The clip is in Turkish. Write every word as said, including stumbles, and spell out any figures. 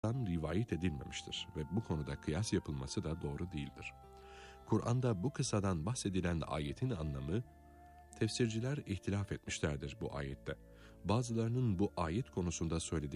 rivayet edilmemiştir ve bu konuda kıyas yapılması da doğru değildir. Kur'an'da bu kıssadan bahsedilen ayetin anlamı, tefsirciler ihtilaf etmişlerdir bu ayette. Bazılarının bu ayet konusunda söylediği